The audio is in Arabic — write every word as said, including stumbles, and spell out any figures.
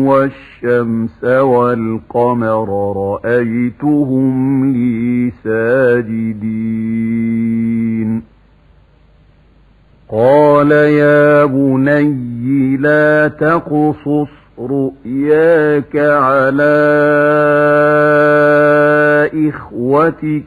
والشمس والقمر رأيتهم لي ساجدين قال يا بني لا تقصص رؤياك على إخوتك